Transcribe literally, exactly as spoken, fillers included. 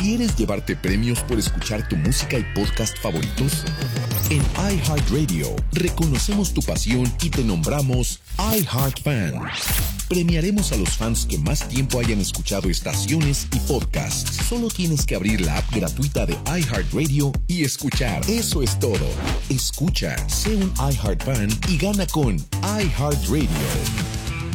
¿Quieres llevarte premios por escuchar tu música y podcast favoritos? En iHeartRadio reconocemos tu pasión y te nombramos iHeartFan. Premiaremos a los fans que más tiempo hayan escuchado estaciones y podcasts. Solo tienes que abrir la app gratuita de iHeartRadio y escuchar. Eso es todo. Escucha, sé un iHeartFan y gana con iHeartRadio.